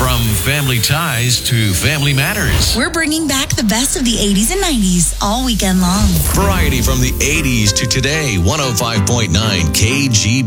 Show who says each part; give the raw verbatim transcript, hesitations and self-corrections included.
Speaker 1: From family ties to family matters.
Speaker 2: We're bringing back the best of the eighties and nineties all weekend long.
Speaker 1: Variety from the eighties to today. one oh five point nine K G B.